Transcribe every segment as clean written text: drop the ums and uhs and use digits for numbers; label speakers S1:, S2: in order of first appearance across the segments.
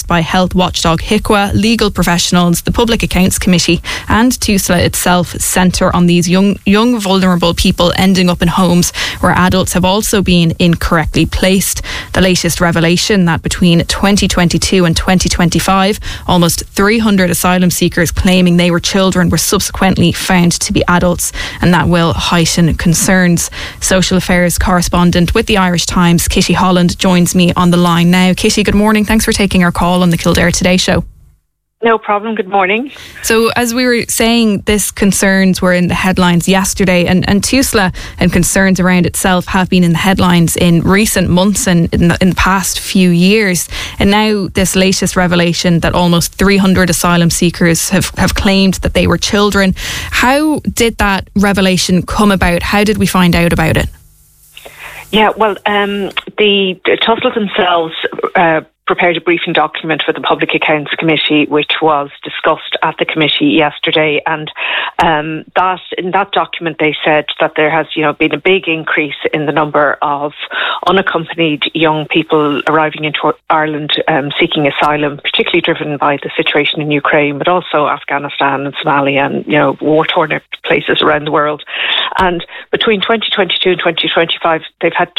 S1: by health watchdog HIQA, legal professionals, the Public Accounts Committee and TUSLA itself centre on these young vulnerable people ending up in homes where adults have also been incorrectly placed. The latest revelation that between 2022 and 2025, almost 300 asylum seekers claiming they were children were subsequently found to be adults, and that will heighten concerns. Social affairs correspondent with the Irish Times, Kitty Holland, joins me on the line now. Kitty, good morning. Thanks for taking our call on the Kildare Today show.
S2: No problem. Good morning.
S1: So, as we were saying, this concerns were in the headlines yesterday, and TUSLA and concerns around itself have been in the headlines in recent months and in the past few years. And now this latest revelation that almost 300 asylum seekers have claimed that they were children. How did that revelation come about? How did we find out about it?
S2: Yeah, well, the TUSLA themselves prepared a briefing document for the Public Accounts Committee, which was discussed at the committee yesterday. And that in that document, they said that there has, been a big increase in the number of unaccompanied young people arriving into Ireland seeking asylum, particularly driven by the situation in Ukraine, but also Afghanistan and Somalia and war-torn places around the world. And between 2022 and 2025, they've had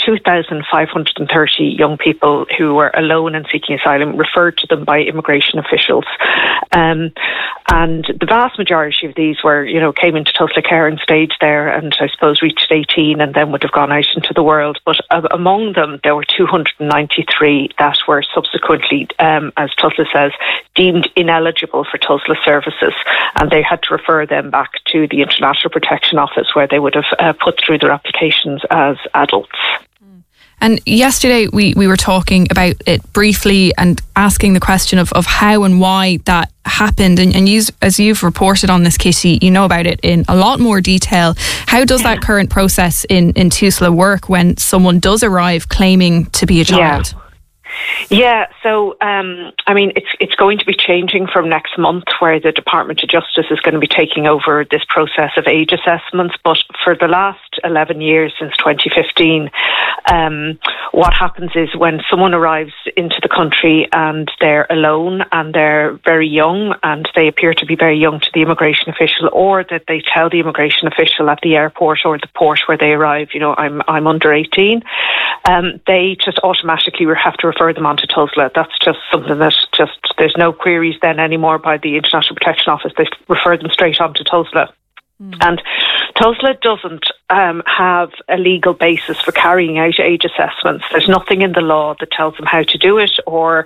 S2: 2,530 young people who were alone and seeking asylum referred to them by immigration officials. And the vast majority of these were, came into TUSLA care and stayed there and I suppose reached 18 and then would have gone out into the world. But among them, there were 293 that were subsequently, as TUSLA says, deemed ineligible for TUSLA services. And they had to refer them back to the International Protection Office where they would have put through their applications as adults.
S1: And yesterday we were talking about it briefly and asking the question of how and why that happened. And you, as you've reported on this, Kitty, you know about it in a lot more detail. How does that current process in TUSLA work when someone does arrive claiming to be a child?
S2: Yeah, so it's going to be changing from next month, where the Department of Justice is going to be taking over this process of age assessments. But for the last 11 years, since 2015, what happens is when someone arrives into the country and they're alone and they're very young and they appear to be very young to the immigration official, or that they tell the immigration official at the airport or the port where they arrive, I'm under 18, they just automatically have to refer them on to TUSLA. That's just something that there's no queries then anymore by the International Protection Office. They refer them straight on to TUSLA. And TUSLA doesn't have a legal basis for carrying out age assessments. There's nothing in the law that tells them how to do it, or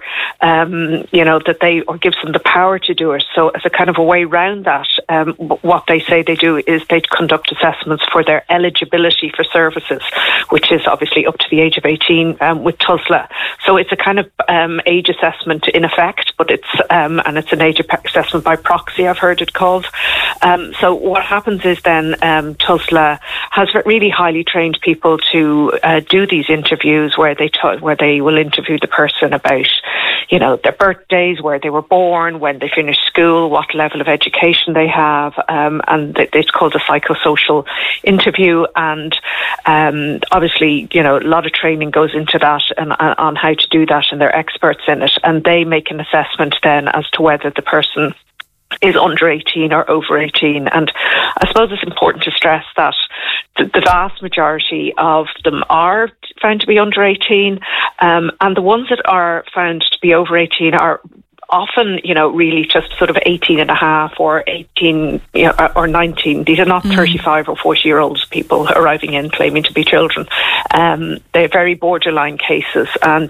S2: that gives them the power to do it. So, as a kind of a way around that, what they say they do is they conduct assessments for their eligibility for services, which is obviously up to the age of 18 with TUSLA. So it's a kind of age assessment in effect, but it's an age assessment by proxy, I've heard it called. So what happens is then TUSLA has really highly trained people to do these interviews where they will interview the person about, their birthdays, where they were born, when they finished school, what level of education they have, and it's called a psychosocial interview. And obviously, a lot of training goes into that and on how to do that, and they're experts in it. And they make an assessment then as to whether the person is under 18 or over 18. And I suppose it's important to stress that the vast majority of them are found to be under 18, and the ones that are found to be over 18 are often, really just sort of 18 and a half or 18 or 19. These are not 35 or 40-year-old people arriving in claiming to be children. They're very borderline cases, and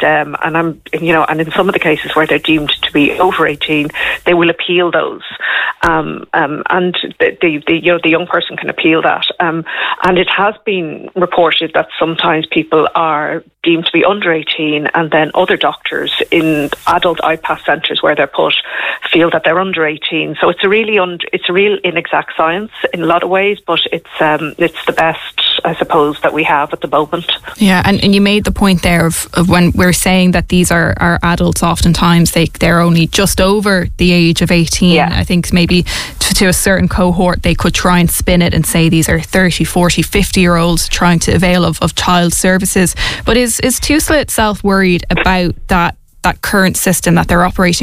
S2: in some of the cases where they're deemed to be over 18, they will appeal those. And the young person can appeal that. And it has been reported that sometimes people are deemed to be under 18, and then other doctors in adult IPAS centres where they're put feel that they're under 18. So it's a real inexact science in a lot of ways, but it's the best, I suppose, that we have at the moment.
S1: Yeah, and you made the point there of when we're saying that these are adults, oftentimes they're only just over the age of 18. Yeah. I think maybe to a certain cohort they could try and spin it and say these are 30, 40, 50-year-olds trying to avail of child services. But is TUSLA itself worried about that current system that they're operating